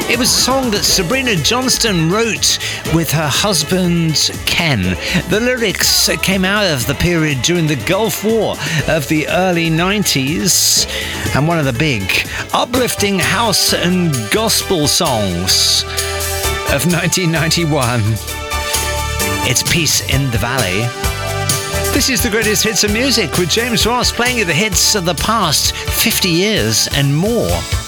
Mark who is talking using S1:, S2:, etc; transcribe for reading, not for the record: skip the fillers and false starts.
S1: It was a song that Sabrina Johnston wrote with her husband Ken. The lyrics came out of the period during the Gulf War of the early 90s, and one of the big uplifting house and gospel songs of 1991. It's Peace in the Valley. This is the greatest hits of music with James Ross, playing you the hits of the past 50 years and more.